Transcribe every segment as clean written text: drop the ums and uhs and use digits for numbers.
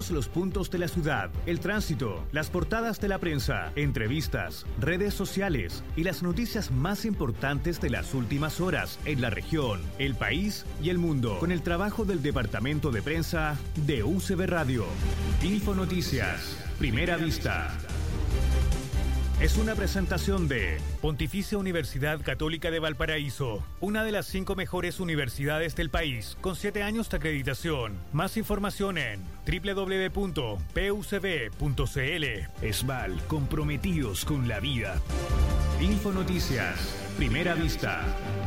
todos los puntos de la ciudad, el tránsito, las portadas de la prensa, entrevistas, redes sociales y las noticias más importantes de las últimas horas en la región, el país y el mundo, con el trabajo del departamento de prensa de UCB Radio. Infonoticias, primera vista. Es una presentación de Pontificia Universidad Católica de Valparaíso, una de las 5 mejores universidades del país, con 7 años de acreditación. Más información en www.pucb.cl. ESVAL, comprometidos con la vida. Infonoticias, primera vista.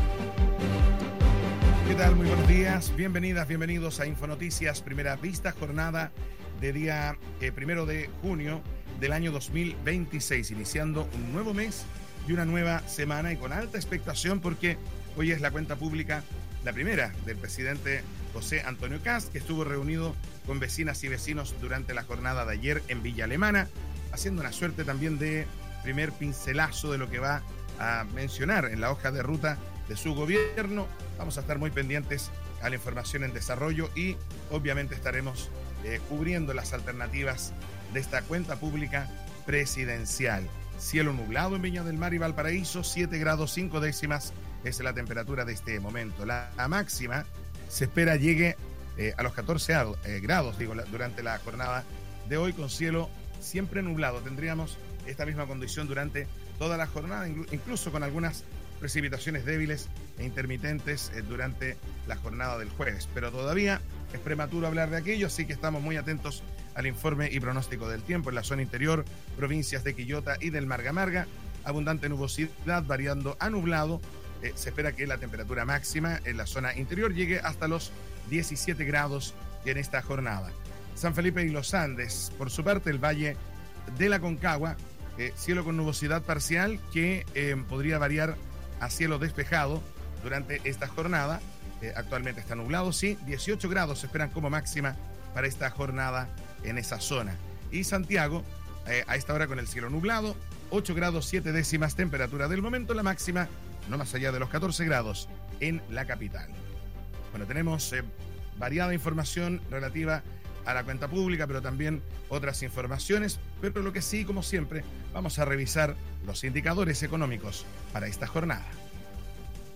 ¿Qué tal? Muy buenos días. Bienvenidas, bienvenidos a Infonoticias, primera vista, jornada de día 1 de junio del año 2026, iniciando un nuevo mes y una nueva semana y con alta expectación porque hoy es la cuenta pública, la primera del presidente José Antonio Kast, que estuvo reunido con vecinas y vecinos durante la jornada de ayer en Villa Alemana, haciendo una suerte también de primer pincelazo de lo que va a mencionar en la hoja de ruta de su gobierno. Vamos a estar muy pendientes a la información en desarrollo y obviamente estaremos cubriendo las alternativas de esta cuenta pública presidencial. Cielo nublado en Viña del Mar y Valparaíso, 7 grados 5 décimas es la temperatura de este momento. La máxima se espera llegue a los 14 grados durante la jornada de hoy, con cielo siempre nublado. Tendríamos esta misma condición durante toda la jornada, incluso con algunas precipitaciones débiles e intermitentes durante la jornada del jueves. Pero todavía es prematuro hablar de aquello, así que estamos muy atentos al informe y pronóstico del tiempo. En la zona interior, provincias de Quillota y del Marga, abundante nubosidad variando a nublado. Se espera que la temperatura máxima en la zona interior llegue hasta los 17 grados en esta jornada. San Felipe y los Andes, por su parte, el Valle de la Concagua, cielo con nubosidad parcial que podría variar a cielo despejado durante esta jornada. Actualmente está nublado, sí, 18 grados se esperan como máxima para esta jornada en esa zona. Y Santiago, a esta hora con el cielo nublado, 8 grados 7 décimas temperatura del momento, la máxima no más allá de los 14 grados en la capital. Bueno, tenemos variada información relativa a la cuenta pública, pero también otras informaciones, pero lo que sí, como siempre, vamos a revisar los indicadores económicos para esta jornada.